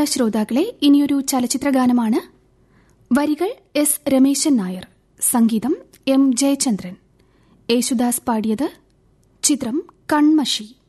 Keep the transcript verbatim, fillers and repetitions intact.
പ്രിയ ശ്രോതാക്കളെ, ഇനിയൊരു ചലച്ചിത്രഗാനമാണ്. വരികൾ എസ് രമേശൻ നായർ, സംഗീതം എം ജയചന്ദ്രൻ. യേശുദാസ് പാടിയത്. ചിത്രം കൺമഷി.